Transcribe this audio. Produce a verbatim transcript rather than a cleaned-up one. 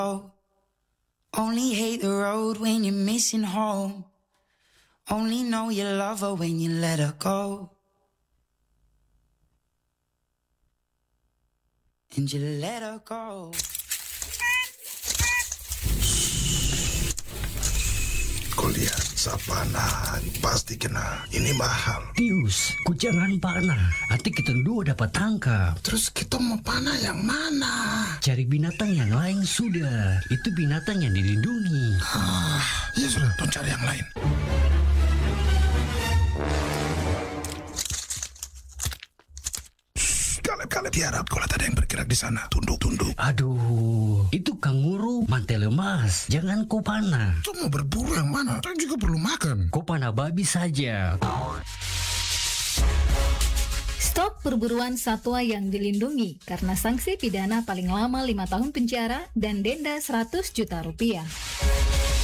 Only hate the road when you're missing home. Only know you love her when you let her go. And you let her go. Kau lihat, Sapana pasti kena. Ini mahal. Tius, ku jangan panah. Nanti kita dua dapat tangkap. Terus kita mau panah yang mana? Cari binatang yang lain sudah. Itu binatang yang dilindungi. Ah, ya sudah, tuh cari yang lain. Kaleb-kaleb tiarap, kalau ada yang bergerak di sana. Tunduk, tunduk. Aduh, itu kanguru mantel lemas. Jangan kau panah. Itu mau berburu yang mana? Kita juga perlu makan. Kau panah babi saja. Stop perburuan satwa yang dilindungi karena sanksi pidana paling lama lima tahun penjara dan denda seratus juta rupiah.